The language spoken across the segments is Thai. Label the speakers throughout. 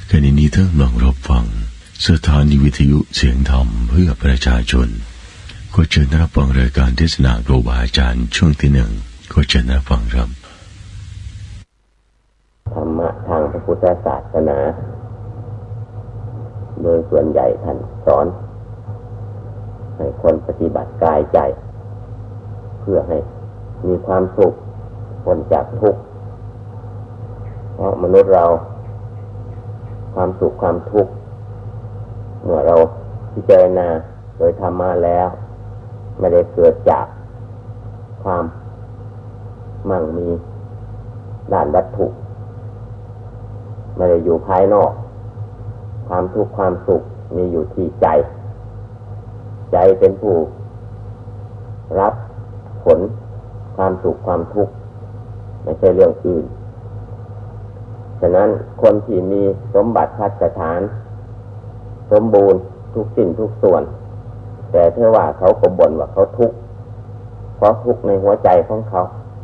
Speaker 1: ขณะนี้ท่านกำลังรับฟังสถานีวิทยุเสียงธรรมเพื่อประชาชนขอเชิญรับฟังรายการเทศนาครูบาอาจารย์ช่วงที่1ขอเชิญรับฟังครับ
Speaker 2: ธรรมะทางพระพุทธศาสนาโดยส่วนใหญ่ท่านสอนให้คนปฏิบัติกายใจเพื่อให้มีความสุขพ้นจากทุกข์เพราะมนุษย์เราความสุขความทุกข์เมื่อเราพิจารณาโดยธรรมะแล้วไม่ได้เกิดจากความมั่งมีด้านวัตถุไม่ได้อยู่ภายนอกความทุกข์ความสุขมีอยู่ที่ใจใจเป็นผู้รับผลความสุขความทุกข์ไม่ใช่เรื่องอื่นฉะนั้นคนที่มีสมบัติพัฒฐานสมบูรณ์ทุกสิ่งทุกส่วนแต่เท่าว่าเขาก็บ่นว่าเขาทุกข์เพราะทุกข์ในหัวใจของเขา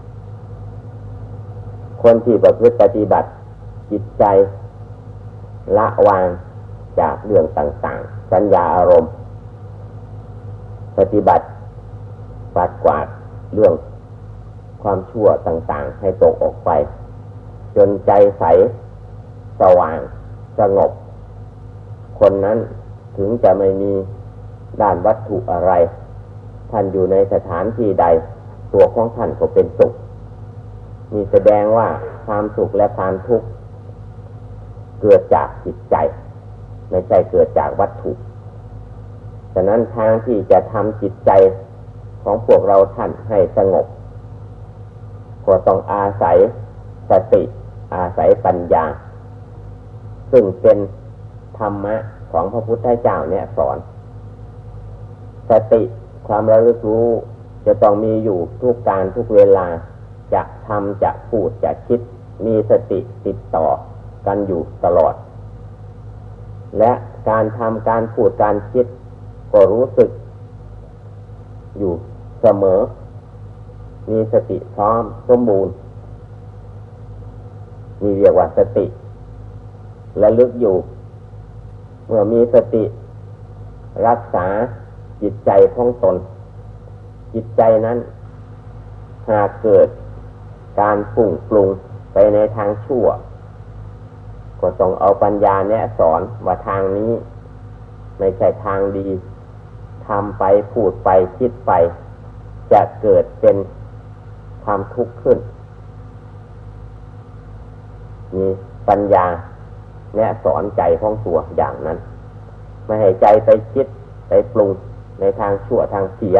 Speaker 2: คนที่ประพฤติปฏิบัติจิตใจละวางจากเรื่องต่างๆสัญญาอารมณ์ปฏิบัติปัดกวาดเรื่องความชั่วต่างๆให้ตกออกไปจนใจใสสว่างสงบคนนั้นถึงจะไม่มีด้านวัตถุอะไรท่านอยู่ในสถานที่ใดตัวของท่านก็เป็นสุขมีแสดงว่าความสุขและความทุกข์เกิดจากจิตใจไม่ใช่เกิดจากวัตถุฉะนั้นทางที่จะทำจิตใจของพวกเราท่านให้สงบก็ต้องอาศัยสติอาศัยปัญญาซึ่งเป็นธรรมะของพระพุทธเจ้าเนี่ยสอนสติความระลึกรู้จะต้องมีอยู่ทุกการทุกเวลาจะทำจะพูดจะคิดมีสติติดต่อกันอยู่ตลอดและการทำการพูดการคิดก็รู้สึกอยู่เสมอมีสติพร้อมสมบูรณ์นี่เรียกว่าสติระลึกอยู่เมื่อมีสติรักษาจิตใจของตนจิตใจนั้นหากเกิดการปุ่งปรุงไปในทางชั่วก็ต้องเอาปัญญาแนะสอนว่าทางนี้ไม่ใช่ทางดีทำไปพูดไปคิดไปจะเกิดเป็นความทุกข์ขึ้นมีปัญญาแนะสอนใจของตัวอย่างนั้นไม่ให้ใจไปคิดไปปรุงในทางชั่วทางเสีย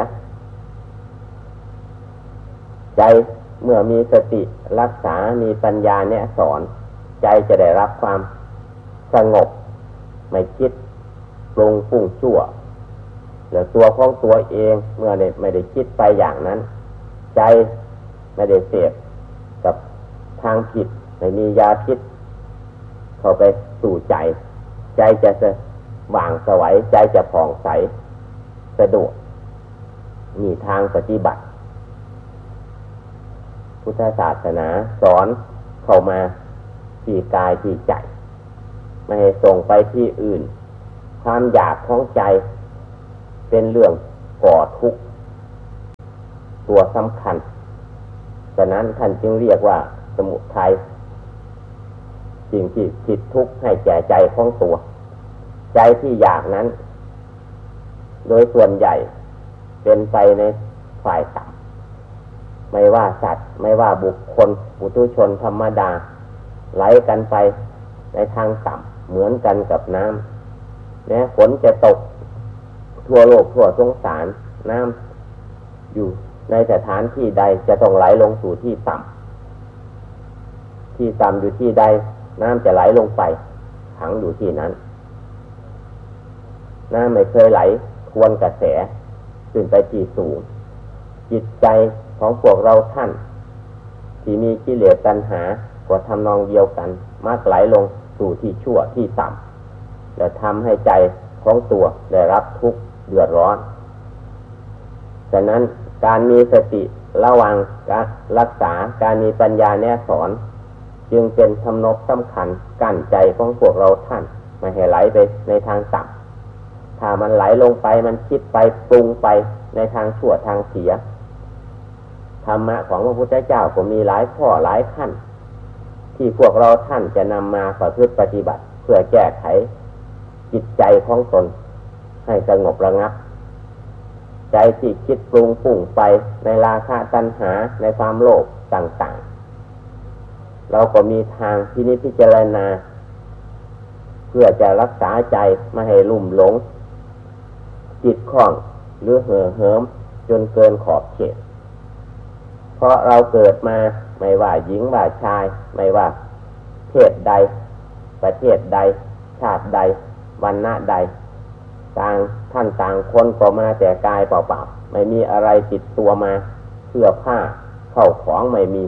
Speaker 2: ใจเมื่อมีสติรักษามีปัญญาแนะสอนใจจะได้รับความสงบไม่คิดปรุงฟุ้งชั่วแล้วตัวของตัวเองเมื่อไม่ได้คิดไปอย่างนั้นใจไม่ได้เสพกับทางผิดไม่มียาพิษเข้าไปสู่ใจใจจะว่างไสวใจจะผ่องใสสะดวกมีทางปฏิบัติพุทธศาสนาสอนเข้ามาที่กายที่ใจไม่ให้ส่งไปที่อื่นความอยากของใจเป็นเรื่องก่อทุกข์ตัวสำคัญฉะนั้นท่านจึงเรียกว่าสมุทัยสิ่งที่ผิดทุกข์ให้แก่ใจของตัวใจที่อยากนั้นโดยส่วนใหญ่เป็นไปในฝ่ายต่ำไม่ว่าสัตว์ไม่ว่าบุคคลปุถุชนธรรมดาไหลกันไปในทางต่ำเหมือนกันกับน้ำแม้ฝนจะตกทั่วโลกทั่วสงสารน้ำอยู่ในสถานที่ใดจะต้องไหลลงสู่ที่ต่ำที่ต่ำอยู่ที่ใดน้ำจะไหลลงไปขังอยู่ที่นั้นน้ำไม่เคยไหลทวนกระแสขึ้นไปที่สูงจิตใจของพวกเราท่านที่มีกิเลสตัณหาก็ทำนองเดียวกันมักไหลลงสู่ที่ชั่วที่ต่ำและทำให้ใจของตัวได้รับทุกข์เดือดร้อนฉะนั้นการมีสติระวังการรักษาการมีปัญญาแนะสอนจึงเป็นทำนบสำคัญกั้นใจของพวกเราท่านไม่ให้ไหลไปในทางต่ำถ้ามันไหลลงไปมันคิดไปปรุงไปในทางชั่วทางเสียธรรมะของพระพุทธเจ้าก็มีหลายข้อหลายขั้นที่พวกเราท่านจะนำมาประพฤติปฏิบัติเพื่อแก้ไขจิตใจของตนให้สงบระงับใจที่คิดปรุงปุ่งไปในราคะตัณหาในความโลภต่างๆเราก็มีทางที่นี้พิจารณาเพื่อจะรักษาใจไม่ให้ลุ่มหลงจิตคล้องหรือเห่อเหิมจนเกินขอบเขตเพราะเราเกิดมาไม่ว่าหญิงว่าชายไม่ว่าเพศใดประเทศใดชาติใดวรรณะใดต่างท่านต่างคนก็มาแต่กายเปล่าๆไม่มีอะไรติดตัวมาเสื้อผ้าเข้าของไม่มี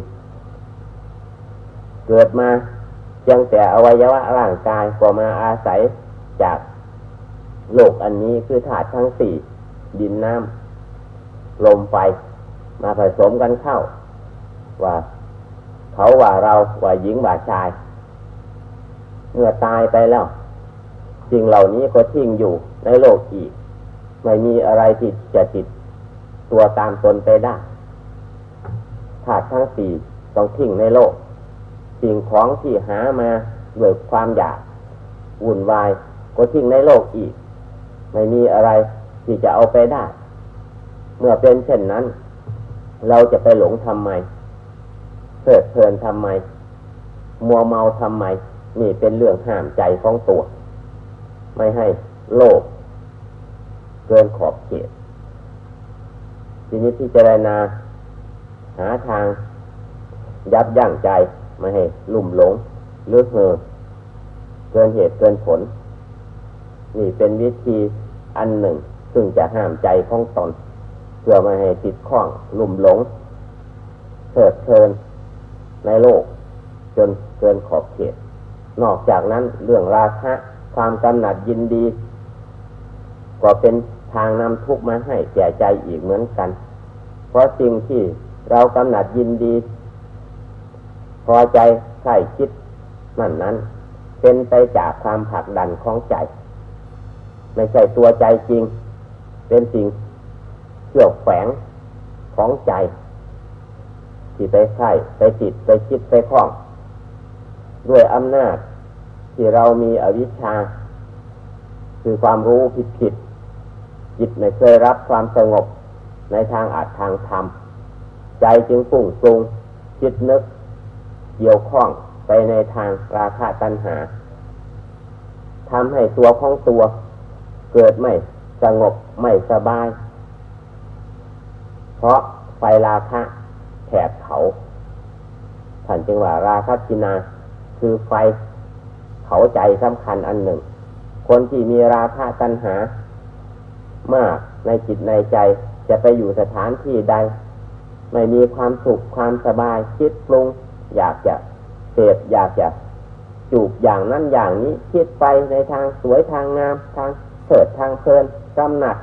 Speaker 2: เกิดมาเพียงแต่อวัยวะร่างกายก็มาอาศัยจากโลกอันนี้คือธาตุทั้งสี่ดินน้ำลมไฟมาผสมกันเข้าว่าเขาว่าเราว่าหญิงว่าชายเมื่อตายไปแล้วสิ่งเหล่านี้ก็ทิ้งอยู่ในโลกอีกไม่มีอะไรที่จะติดตัวตามตนไปได้ธาตุทั้งสี่ต้องทิ้งในโลกสิ่งของที่หามาด้วยความอยากวุ่นวายก็ทิ้งในโลกอีกไม่มีอะไรที่จะเอาไปได้เมื่อเป็นเช่นนั้นเราจะไปหลงทำไมเพลิดเพลินทำไมมัวเมาทำไมนี่เป็นเรื่องห้ามใจของตัวไม่ให้โลภเกินขอบเขตทีนี้พิจารณาหาทางยับยั้งใจไม่ให้ลุ่มหลงหรือเห่อเกินเหตุเกินผลนี่เป็นวิธีอันหนึ่งซึ่งจะห้ามใจของตนเพื่อไม่ให้ติดข้องลุ่มหลงเพลิดเพลินในโลกจนเกินขอบเขตนอกจากนั้นเรื่องราคะความกำหนัดยินดีก็เป็นทางนำทุกข์มาให้แก่ใจอีกเหมือนกันเพราะสิ่งที่เรากำหนัดยินดีพอใจใส่คิดนั้นเป็นไปจากความผลักดันของใจไม่ใช่ตัวใจจริงเป็นสิ่งเชื่อแฝงของใจที่ไปใส่ไปติดไปคิดไปคล้องด้วยอำนาจที่เรามีอวิชชาคือความรู้ผิดจิตไม่เคยรับความสงบในทางอาจทางธรรมใจจึงฟุ้งปรุงคิดนึกเกี่ยวข้องไปในทางราคะตัณหาทำให้ตัวของตัวเกิดไม่สงบไม่สบายเพราะไฟราคะแผดเผาท่านจึงว่าราคะกินาคือไฟเผาใจสำคัญอันหนึ่งคนที่มีราคะตัณหามากในจิตในใจจะไปอยู่สถานที่ใดไม่มีความสุขความสบายคิดปรุงอยากจะเสพอยากจะจูบอย่างนั้นอย่างนี้คิดไปในทางสวยทางงามทางเถิดทางเพลินกำหนัด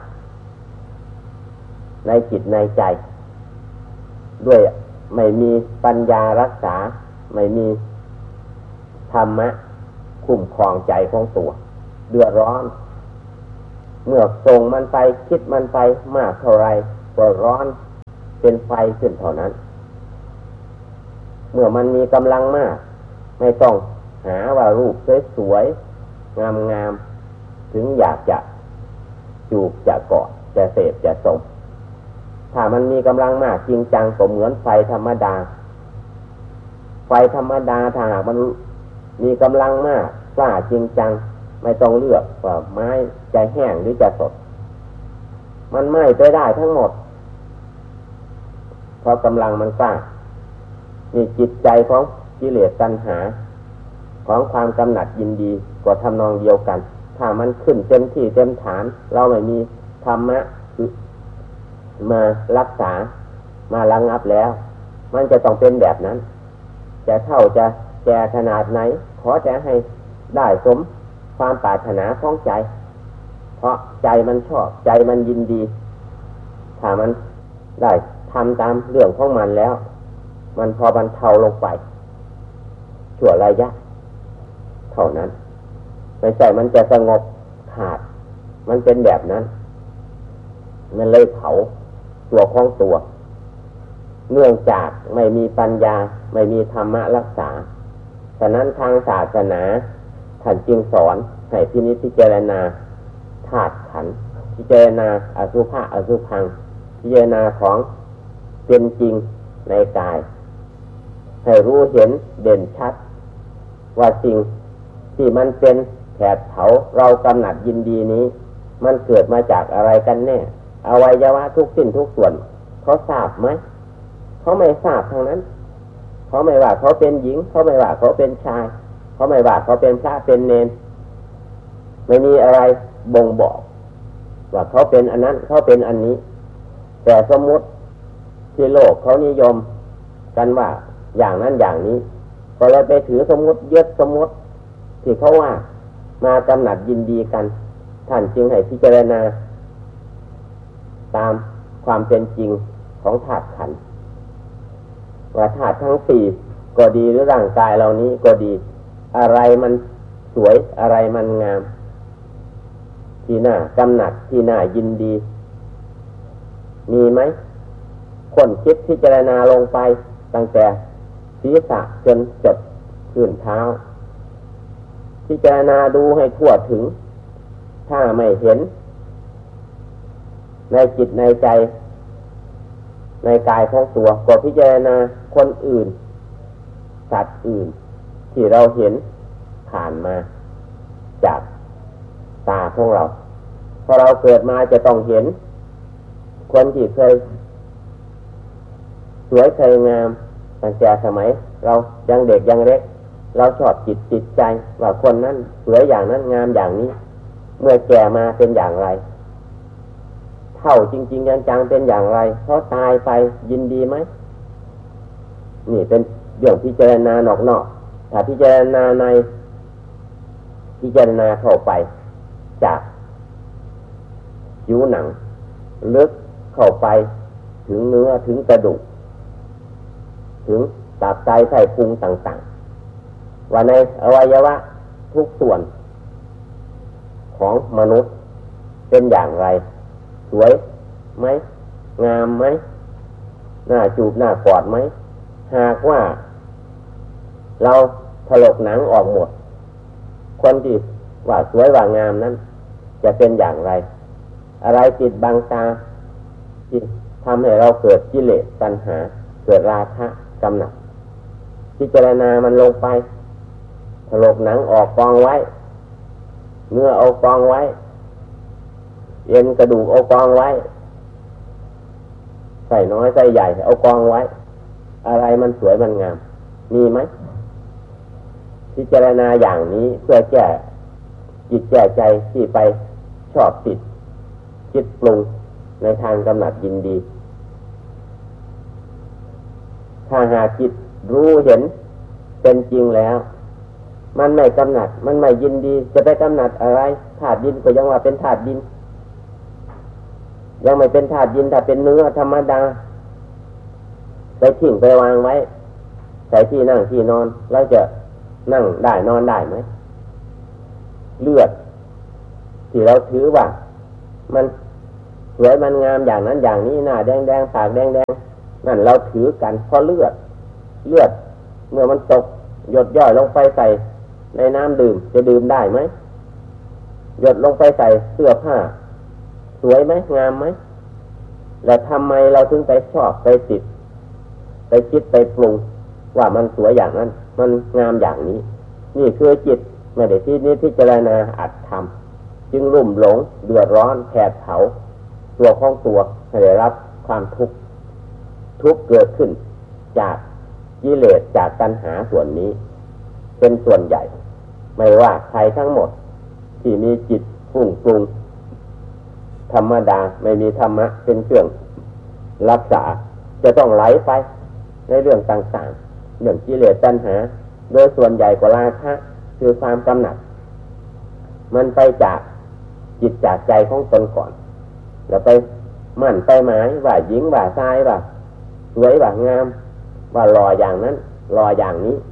Speaker 2: ในจิตในใจด้วยไม่มีปัญญารักษาไม่มีธรรมะคุ้มครองใจของตัวเดือดร้อนเมื่อส่งมันไปคิดมันไปมากเท่าไรก็ร้อนเป็นไฟขึ้นเท่านั้นเมื่อมันมีกำลังมากไม่ต้องหาว่ารูปสวยๆงามๆถึงอยากจะจูบจะเกาะจะเสพจะสมถ้ามันมีกำลังมากจริงจังก็เหมือนไฟธรรมดาไฟธรรมดาถ้าหากมันมีกำลังมากกล้าจริงจังไม่ต้องเลือกว่าไม้จะแห้งหรือจะสดมันไหม้ไปได้ทั้งหมดเพราะกำลังมันกล้ามีจิตใจของกิเลสตัณหาของความกำหนัดยินดีก็ทำนองเดียวกันถ้ามันขึ้นเต็มที่เต็มฐานเราไม่มีธรรมะมารักษามาระงับแล้วมันจะต้องเป็นแบบนั้นจะเท่าจะแก่ขนาดไหนขอจะให้ได้สมความปรารถนาของใจเพราะใจมันชอบใจมันยินดีถ้ามันได้ทำตามเรื่องของมันแล้วมันพอบรรเทาลงไปชั่วระยะเท่านั้นไม่ใช่มันจะสงบขาดมันเป็นแบบนั้นมันเลยเผาตัวของตัวเนื่องจากไม่มีปัญญาไม่มีธรรมะรักษาฉะนั้นทางศาสนาท่านจึงสอนให้พินิจพิจารณาธาตุขันธ์พิจารณาอสุภะอสุภังพิจารณาของเป็นจริงในกายให้รู้เห็นเด่นชัดว่าสิ่งที่มันเป็นแผดเผาเรากำหนัดยินดีนี้มันเกิดมาจากอะไรกันแน่อวัยวะทุกสิ้นทุกส่วนเขาทราบไหมเขาไม่ทราบทั้งนั้นเขาไม่ว่าเขาเป็นหญิงเขาไม่ว่าเขาเป็นชายเขาไม่ว่าเขาเป็นพระเป็นเณรไม่มีอะไรบ่งบอกว่าเขาเป็นอันนั้นเขาเป็นอันนี้แต่สมมติที่โลกเขานิยมกันว่าอย่างนั้นอย่างนี้ก็เลยไปถือสมมติยึดสมมติที่เขาว่ามากำหนัดยินดีกันท่านจึงให้พิจารณาตามความเป็นจริงของธาตุขันธ์ว่าธาตุทั้งสี่ก็ดีหรือร่างกายเรานี้ก็ดีอะไรมันสวยอะไรมันงามที่น่ากำหนัดที่น่ายินดีมีไหมคนคิดพิจารณาลงไปตั้งแต่ศีรษะจนจดพื้นเท้าพิจารณาดูให้ทั่วถึงถ้าไม่เห็นในจิตในใจในกายของตัวก็พิจารณาคนอื่นสัตว์อื่นที่เราเห็นผ่านมาจากตาของเราพอเราเกิดมาจะต้องเห็นคนที่เคยสวยเคยงามตั้งแต่สมัยเรายังเด็กยังเล็กเราชอบจิตใจว่าคนนั้นสวยอย่างนั้นงามอย่างนี้เมื่อแก่มาเป็นอย่างไรเฒ่าจริงๆจังๆเป็นอย่างไรเขาตายไปยินดีไหมนี่เป็นเรื่องพิจารณานอกๆถ้าพิจารณาในพิจารณาเข้าไปจากผิวหนังลึกเข้าไปถึงเนื้อถึงกระดูกถึงตับไตไส้พุงต่างๆว่าในอวัยวะทุกส่วนของมนุษย์เป็นอย่างไรสวยไหมงามไหมน่าจูบน่ากอดไหมหากว่าเราถลกหนังออกหมดคนที่ว่าสวยว่างามนั้นจะเป็นอย่างไรอะไรติดบังตาที่ทำให้เราเกิดกิเลสตัณหาเกิดราคะกำหนัดพิจารณามันลงไปถลกหนังออกกองไว้เนื้อเอากองไว้เอ็นกระดูกเอากองไว้ใส่น้อยใส่ใหญ่เอากองไว้อะไรมันสวยมันงามมีไหมพิจารณาอย่างนี้เพื่อแก้จิตแก้ใจที่ไปชอบติดคิดปรุงในทางกำหนัดยินดีถ้าหากจิตรู้เห็นเป็นจริงแล้วมันไม่กำหนัดมันไม่ยินดีจะไปกำหนัดอะไรธาตุดินก็ยังว่าเป็นธาตุดินยังไม่เป็นธาตุดินถ้าเป็นเนื้อธรรมดาไปทิ้งไปวางไว้ใส่ที่นั่งที่นอนเราจะนั่งได้นอนได้ไหมเลือดที่เราถือว่ามันสวยมันงามอย่างนั้นอย่างนี้หน้าแดงๆปากแดงๆนั่นเราถือกันเพราะเลือดเมื่อมันตกหยดย่อยลงไปใส่ในน้ำดื่มจะดื่มได้ไหมหยดลงไปใส่เสื้อผ้าสวยไหมงามไหมแล้วทำไมเราถึงไปชอบไปติดไปคิดไปปรุงว่ามันสวยอย่างนั้นมันงามอย่างนี้นี่คือจิตไม่ได้ที่นี้พิจารณาอัตธรรมจึงลุ่มหลงเดือดร้อนแผดเผาตัวของตัวให้ได้รับความทุกข์เกิดขึ้นจากกิเลสจากตัณหาส่วนนี้เป็นส่วนใหญ่ไม่ว่าใครทั้งหมดที่มีจิตฟุ้งปรุงธรรมดาไม่มีธรรมะเป็นเครื่องรักษาจะต้องไหลไปในเรื่องต่างๆเรื่องกิเลสตัณหาโดยส่วนใหญ่ก็ราคะคือความกำหนัดมันไปจากจิตจากใจของตนก่อนแล้วไปมั่นไปหมายว่าหญิงว่าชายว่าสวยว่างามว่าหล่ออย่างนั้นหล่ออย่างนี้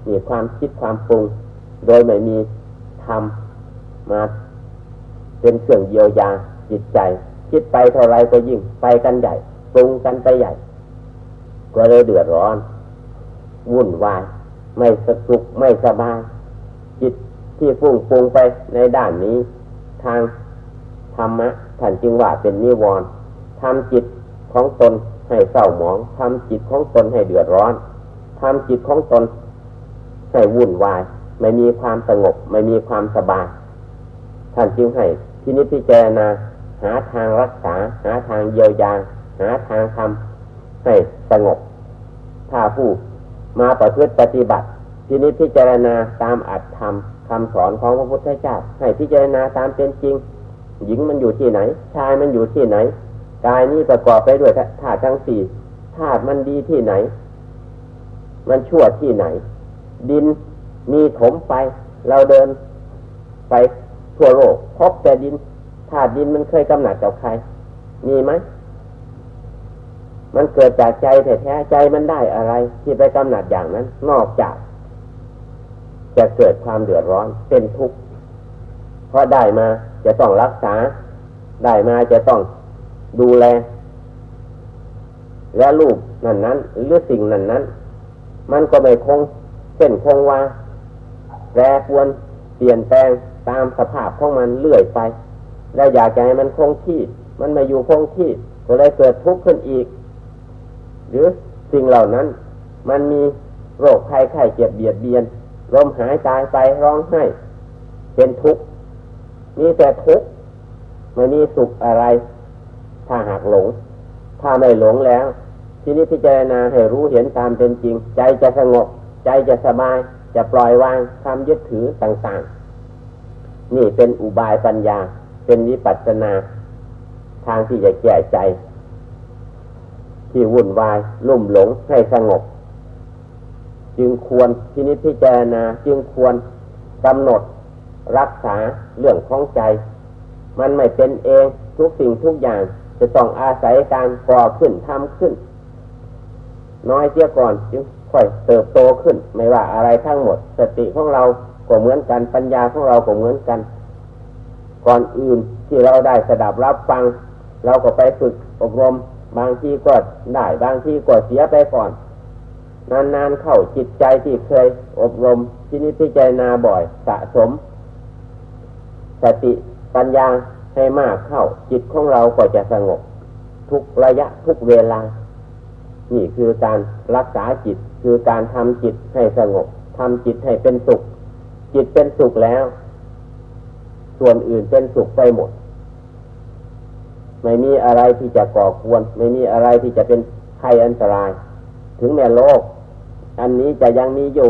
Speaker 2: มีความคิดความปรุงโดยไม่มีธรรมมาเป็นเครื่องเยียวยาจิตใจคิดไปเท่าไรก็ยิ่งไปกันใหญ่ปรุงกันไปใหญ่ก็เลยเดือดร้อนวุ่นวายไม่สุขไม่สบายจิตที่ฟุ้งปรุงไปในด้านนี้ทางธรรมะท่านจึงว่าเป็นนิวรณ์ทำจิตของตนให้เศร้าหมองทำจิตของตนให้เดือดร้อนทำจิตของตนให้วุ่นวายไม่มีความสงบไม่มีความสบายท่านจึงให้พินิจพิจารณาหาทางรักษาหาทางเยียวยาหาทางทำให้สงบถ้าผู้มาประพฤติปฏิบัติพินิจพิจารณาตามอัตธรรมคำสอนของพระพุทธเจ้าให้พิจารณาตามเป็นจริงหญิงมันอยู่ที่ไหนชายมันอยู่ที่ไหนกายนี้ประกอบไปด้วยธาตุทั้งสี่ธาตุมันดีที่ไหนมันชั่วที่ไหนดินมีถมไปเราเดินไปทั่วโลกพบแต่ดินธาตุดินมันเคยกำหนัดกับใครมีไหมมันเกิดจากใจแท้ๆใจมันได้อะไรที่ไปกำหนัดอย่างนั้นนอกจากจะเกิดความเดือดร้อนเป็นทุกข์เพราะได้มาจะต้องรักษาได้มาจะต้องดูแลและรูปนั้นหรือสิ่งนั้นมันก็ไม่คงเส้นคงวาแปรปรวนเปลี่ยนแปลงตามสภาพของมันเรื่อยไปและอยากจะให้มันคงที่มันไม่อยู่คงที่ก็เลยเกิดทุกข์ขึ้นอีกหรือสิ่งเหล่านั้นมันมีโรคภัยไข้เจ็บเบียดเบียนลมหายใจไปร้องไห้เป็นทุกข์มีแต่ทุกข์ไม่มีสุขอะไรถ้าหากหลงถ้าไม่หลงแล้วทีนี้พิจารณาให้รู้เห็นตามเป็นจริงใจจะสงบใจจะสบายจะปล่อยวางความยึดถือต่างๆนี่เป็นอุบายปัญญาเป็นวิปัสสนาทางที่จะแก้ใจที่วุ่นวายลุ่มหลงให้สงบจึงควรทีนี้พิจารณาจึงควรกำหนดรักษาเรื่องของใจมันไม่เป็นเองทุกสิ่งทุกอย่างจะต้องอาศัยการก่อขึ้นทำขึ้นน้อยเสียก่อนจึงค่อยเติบโตขึ้นไม่ว่าอะไรทั้งหมดสติของเราก็เหมือนกันปัญญาของเราก็เหมือนกันก่อนอื่นที่เราได้สดับรับฟังเราก็ไปฝึกอบรมบางทีก็ได้บางทีก็เสียไปก่อนนานๆเข้าจิตใจที่เคยอบรมที่นี้พิจารณาบ่อยสะสมสติปัญญาให้มากเข้าจิตของเราก็จะสงบทุกระยะทุกเวลานี่คือการรักษาจิตคือการทำจิตให้สงบทำจิตให้เป็นสุขจิตเป็นสุขแล้วส่วนอื่นเป็นสุขไปหมดไม่มีอะไรที่จะก่อกวนไม่มีอะไรที่จะเป็นภัยอันตรายถึงแม้โลกอันนี้จะยังมีอยู่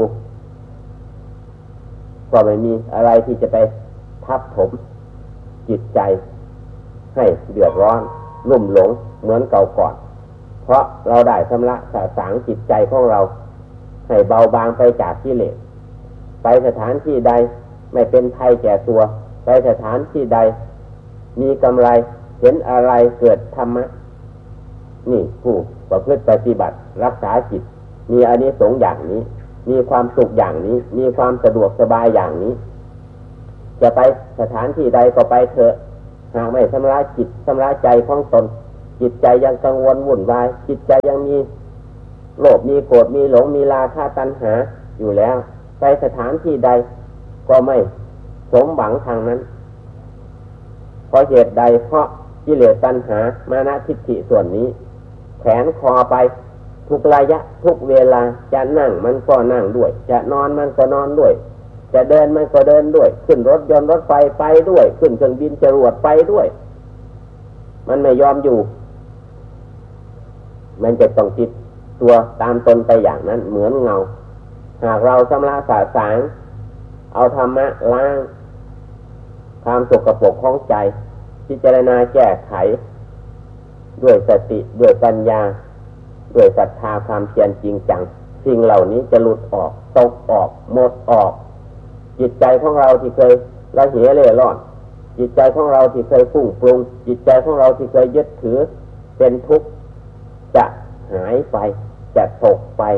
Speaker 2: ก็ไม่มีอะไรที่จะไปทับถมจิตใจให้เดือดร้อนลุ่มหลงเหมือนเก่าก่อนเพราะเราได้ชำระสะสางจิตใจของเราให้เบาบางไปจากกิเลสไปสถานที่ใดไม่เป็นภัยแก่ตัวไปสถานที่ใดมีกำไรเห็นอะไรเกิดธรรมะนี่ผู้ประพฤติปฏิบัติรักษาจิตมีอานิสงส์อย่างนี้มีความสุขอย่างนี้มีความสะดวกสบายอย่างนี้จะไปสถานที่ใดก็ไปเถอะหากไม่ชำระจิตชำระใจของตนจิตใจยังกังวลวุ่นวายจิตใจยังมีโลภมีโกรธมีหลงมีราคะตัณหาอยู่แล้วไปสถานที่ใดก็ไม่สมหวังทางนั้นเพราะเหตุใดเพราะกิเลสตัณหามานะทิฏฐิส่วนนี้แขนคอไปทุกระยะทุกเวลาจะนั่งมันก็นั่งด้วยจะนอนมันก็นอนด้วยจะเดินมันก็เดินด้วยขึ้นรถยนต์รถไฟไปด้วยขึ้นเครื่องบินจรวดไปด้วยมันไม่ยอมอยู่มันจะต้องติดตัวตามตนไปอย่างนั้นเหมือนเงาหากเราชำระสะสางเอาธรรมะล้างความสกปรกของใจพิจารณาแก้ไขด้วยสติด้วยปัญญาด้วยศรัทธาความเพียรจริงจังสิ่งเหล่านี้จะหลุดออกตกออกหมดออกจิตใจของเราที่เคยละเหเร่ร่อนจิตใจของเราที่เคยฟุ้งปรุงจิตใจของเราที่เคยยึดถือเป็นทุกข์จะหายไปจะตกไป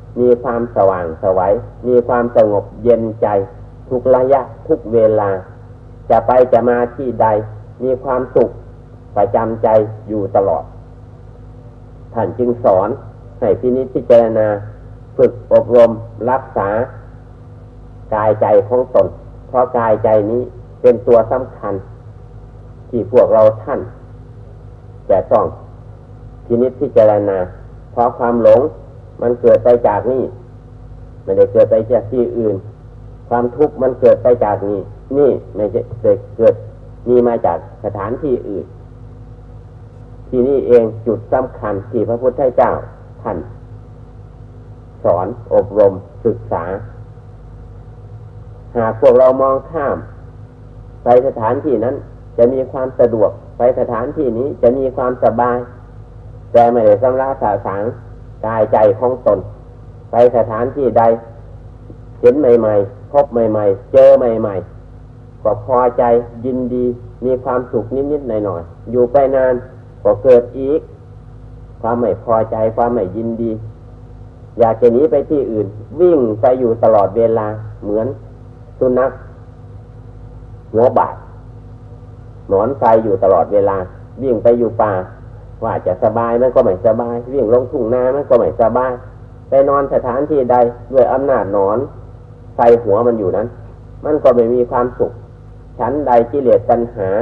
Speaker 2: มีความสว่างไสวมีความสงบเย็นใจทุกระยะทุกเวลาจะไปจะมาที่ใดมีความสุขประจำใจอยู่ตลอดท่านจึงสอนให้พินิจพิจารณาฝึกอบรมรักษากายใจของตนเพราะกายใจนี้เป็นตัวสำคัญที่พวกเราท่านจะต้องพินิจพิจารณาเพราะความหลงมันเกิดไปจากนี่ไม่ได้เกิดไปจากที่อื่นความทุกข์มันเกิดไปจากนี่ไม่ใช่เกิดมีมาจากสถานที่อื่นที่นี่เองจุดสำคัญที่พระพุทธเจ้าท่านสอนอบรมศึกษาหากพวกเรามองข้ามไปสถานที่นั้นจะมีความสะดวกไปสถานที่นี้จะมีความสบายแต่ไม่ได้สำราญสะสางกายใจของตนไปสถานที่ใดเห็นใหม่ๆพบใหม่ๆเจอใหม่ๆก็พอใจยินดีมีความสุขนิดๆหน่อยๆอยู่ไปนานก็เกิดอีกความไม่พอใจความไม่ยินดีอยากจะหนีไปที่อื่นวิ่งไปอยู่ตลอดเวลาเหมือนสุนัขหัวบาดหนอนไฟอยู่ตลอดเวลาวิ่งไปอยู่ป่าว่าจะสบายมันก็ไม่สบายวิ่งลงทุ่งนามันก็ไม่สบายไปนอนสถานที่ใดด้วยอำนาจหนอนไฟหัวมันอยู่นั้นมันก็ไม่มีความสุขชั้นใดกิเลสตัณหา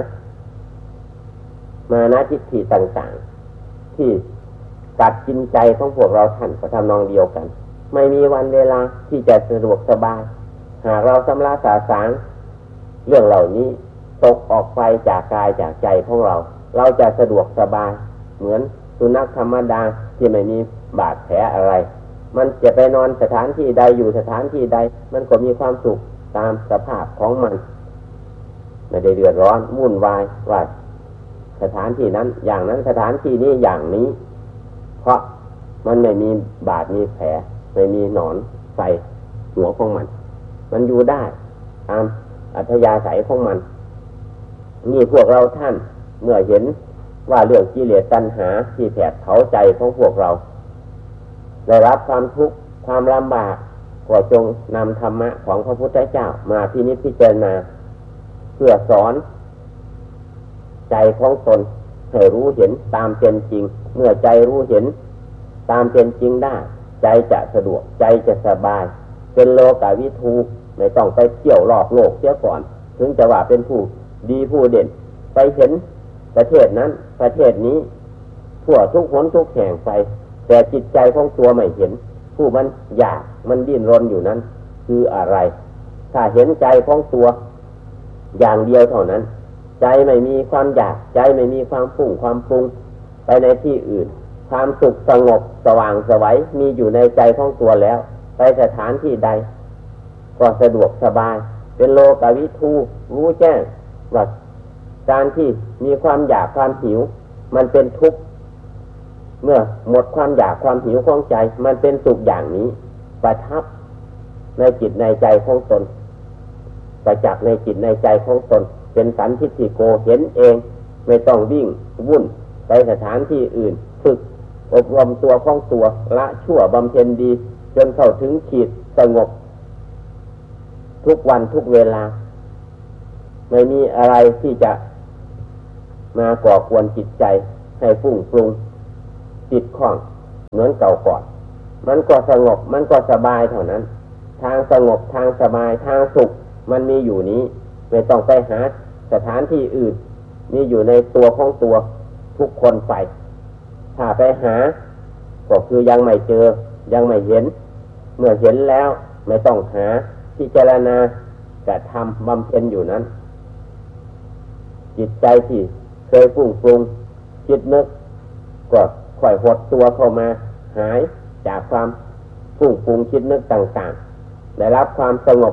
Speaker 2: มานะทิฏฐิต่างๆที่กัดกินใจของพวกเราท่านก็ทำนองเดียวกันไม่มีวันเวลาที่จะสะดวกสบายหากเราสำราญสะสางเรื่องเหล่านี้ตกออกไปจากกายจากใจของเราเราจะสะดวกสบายเหมือนสุนัขธรรมดาที่ไม่มีบาดแผลอะไรมันจะไปนอนสถานที่ใดอยู่สถานที่ใดมันก็มีความสุขตามสภาพของมันไม่ได้เดือดร้อนวุ่นวายว่าสถานที่นั้นอย่างนั้นสถานที่นี้อย่างนี้เพราะมันไม่มีบาดมีแผลไม่มีหนอนใส่หัวของมันอยู่ได้ตามอัธยาศัยของมันนี่พวกเราท่านเมื่อเห็นว่าเรื่องกิเลสตัณหาที่แผดเผาใจของพวกเราได้รับความทุกข์ความลำบากก็จงนำธรรมะของพระพุทธเจ้ามาพินิจพิจารณาเพื่อสอนใจของตนให้รู้เห็นตามเป็นจริงเมื่อใจรู้เห็นตามเป็นจริงได้ใจจะสะดวกใจจะสบายเป็นโลกาวิทูไม่ต้องไปเที่ยวรอบโลกเสียก่อนถึงจะว่าเป็นผู้ดีผู้เด่นไปเห็นประเทศนั้นประเทศนี้ทั่วทุกหนทุกแห่งไปแต่จิตใจของตัวไม่เห็นผู้มันอยากมันดิ้นรนอยู่นั้นคืออะไรถ้าเห็นใจของตัวอย่างเดียวเท่านั้นใจไม่มีความอยากใจไม่มีความฟุ้งความปรุงไปในที่อื่นความสุขสงบสว่างไสวมีอยู่ในใจของตัวแล้วไปสถานที่ใดก็สะดวกสบายเป็นโลกวิทูรู้แจ้งว่าการที่มีความอยากความหิวมันเป็นทุกข์เมื่อหมดความอยากความหิวของใจมันเป็นสุขอย่างนี้ประทับในจิตในใจของตนประจักษ์ในจิตในใจของตนเป็นสันทิฏฐิโกเห็นเองไม่ต้องวิ่งวุ่นไปสถานที่อื่นฝึกอบรมตัวของตัวละชั่วบำเพ็ญดีจนเข้าถึงขีดสงบทุกวันทุกเวลาไม่มีอะไรที่จะมาก่อกวนจิตใจให้ฟุ้งปรุงจิตข้องเหมือนเก่าก่อนมันก็สงบมันก็สบายเท่านั้นทางสงบทางสบายทางสุขมันมีอยู่นี้ไม่ต้องไปหาสถานที่อื่นมีอยู่ในตัวของตัวทุกคนไปถ้าไปหาก็คือยังไม่เจอยังไม่เห็นเมื่อเห็นแล้วไม่ต้องหาพิจารณากระทำบำเพ็ญอยู่นั้นจิตใจที่เคยฟุ้งปรุงคิดนึกก็ค่อยหดตัวเข้ามาหายจากความฟุ้งปรุงคิดนึกต่างๆได้รับความสงบ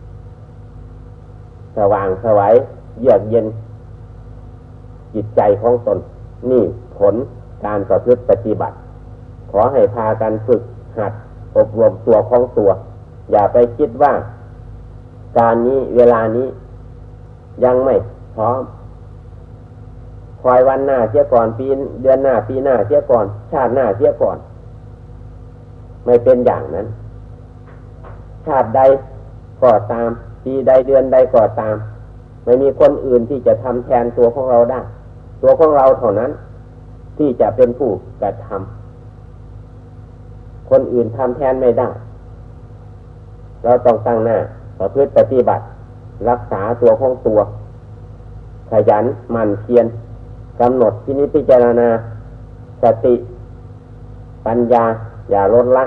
Speaker 2: สว่างไสวเยือกเย็นจิตใจของตนนี่ผลการประพฤติปฏิบัติขอให้พากันฝึกหัดอบรมตัวของตัวอย่าไปคิดว่าการนี้เวลานี้ยังไม่พร้อมคอยวันหน้าเสียก่อนปีเดือนหน้าปีหน้าเสียก่อนชาติหน้าเสียก่อนไม่เป็นอย่างนั้นชาติใดก็ตามปีใดเดือนใดก็ตามไม่มีคนอื่นที่จะทำแทนตัวของเราได้ตัวของเราเท่านั้นที่จะเป็นผู้กระทำคนอื่นทำแทนไม่ได้เราต้องตั้งหน้าประพฤติปฏิบัติรักษาตัวของตัวขยันหมั่นเพียรกำหนดพินิจพิจารณาสติปัญญาอย่าลดละ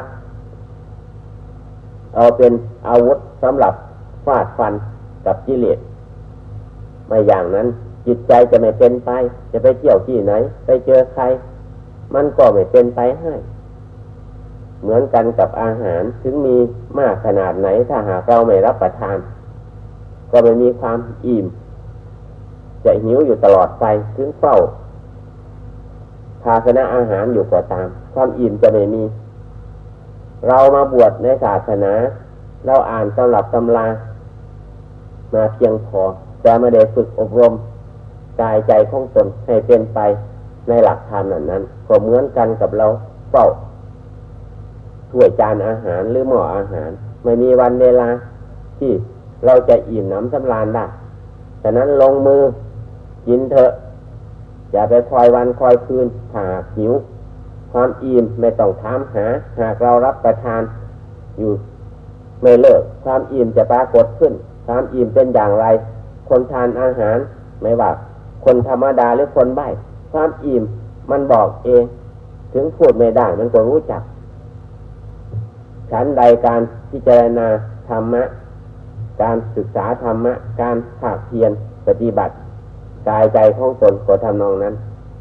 Speaker 2: เอาเป็นอาวุธสำหรับฟาดฟันกับกิเลสไม่อย่างนั้นจิตใจจะไม่เป็นไปจะไปเที่ยวที่ไหนไปเจอใครมันก็ไม่เป็นไปให้เหมือนกันกับอาหารถึงมีมากขนาดไหนถ้าหากเราไม่รับประทานก็ไม่มีความอิ่มจะหิวอยู่ตลอดไปถึงเฝ้าภาชนะอาหารอยู่ก็ตามความอิ่มจะไม่มีเรามาบวชในศาสนาเราอ่านตำรับตำรามาเพียงพอแต่ไม่ได้ฝึกอบรมกายใจของตนให้เป็นไปในหลักธรรมนั้นก็เหมือนกันกับเราเฝ้าถ้วยจานอาหารหรือหม้ออาหารไม่มีวันเวลาที่เราจะอิ่มหนำสำราญได้ฉะนั้นลงมือกินเถอะอย่าไปคอยวันคอยคืนหากหิวความอิ่มไม่ต้องถามหาหากเรารับประทานอยู่ไม่เลิกความอิ่มจะปรากฏขึ้นความอิ่มเป็นอย่างไรคนทานอาหารไม่ว่าคนธรรมดาหรือคนใบ้ความอิ่มมันบอกเองถึงพูดไม่ได้มันก็รู้จักชั้นใดการพิจารณาธรรมะการศึกษาธรรมะการภาคเพียรปฏิบัติกายใจของตนก็ทำนองนั้น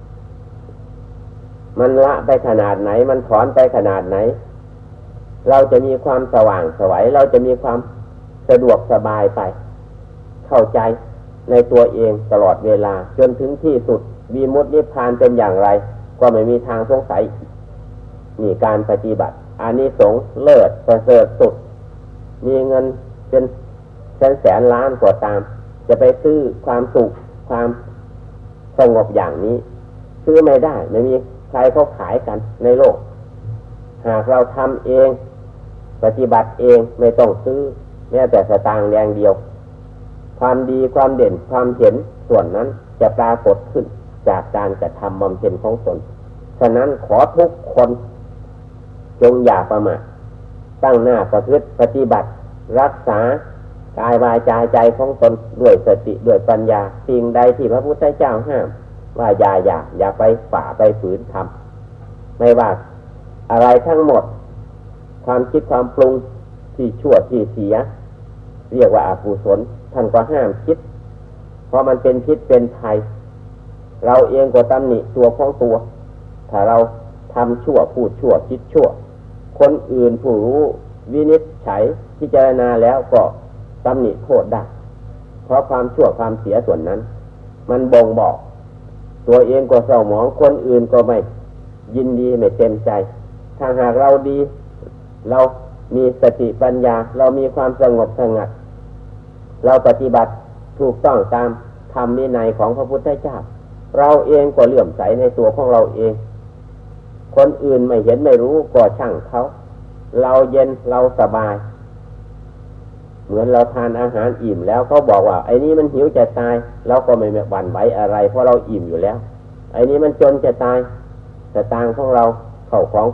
Speaker 2: มันละไปขนาดไหนมันถอนไปขนาดไหนเราจะมีความสว่างไสวเราจะมีความสะดวกสบายไปเข้าใจในตัวเองตลอดเวลาจนถึงที่สุดวิมุตตินิพพานเป็นอย่างไรก็ไม่มีทางสงสัยมีการปฏิบัติอานิสงส์เลิศประเสริฐสุดมีเงินเป็นแสนล้านกว่าตามจะไปซื้อความสุขความสงบอย่างนี้ซื้อไม่ได้ไม่มีใครเขาขายกันในโลกหากเราทำเองปฏิบัติเองไม่ต้องซื้อแม้แต่สตางค์แดงเดียวความดีความเด่นความเห็นส่วนนั้นจะปรากฏขึ้นจากการกระทำบำเพ็ญของตนฉะนั้นขอทุกคนจงอย่าประมาทตั้งหน้าประพฤติปฏิบัติรักษากายวาจาใจของตนด้วยสติด้วยปัญญาสิ่งใดที่พระพุทธเจ้าห้ามว่าอย่าไปฝ่าไปฝืนทำไม่ว่าอะไรทั้งหมดความคิดความปรุงที่ชั่วที่เสียเรียกว่าอกุศลท่านก็ห้ามคิดเพราะมันเป็นพิษเป็นภัยเราเองก็ตำหนิตัวของตัวถ้าเราทำชั่วพูดชั่วคิดชั่วคนอื่นผู้รู้วินิจฉัยพิจารณาแล้วก็ตำหนิโทษได้เพราะความชั่วความเสียส่วนนั้นมันบ่งบอกตัวเองก็เศร้าหมองคนอื่นก็ไม่ยินดีไม่เต็มใจถ้าหากเราดีเรามีสติปัญญาเรามีความสงบสงัดเราปฏิบัติถูกต้องตามธรรมวินัยของพระพุทธเจ้าเราเองก็เลื่อมใสในตัวของเราเองคนอื่นไม่เห็นไม่รู้ก็ช่างเขาเราเย็นเราสบายเหมือนเราทานอาหารอิ่มแล้วเขาบอกว่าไอ้นี้มันหิวจะตายเราก็ไม่หวั่นไหวอะไรเพราะเราอิ่มอยู่แล้วไอ้นี้มันจนจะตายแต่ตางของเราเข้าของ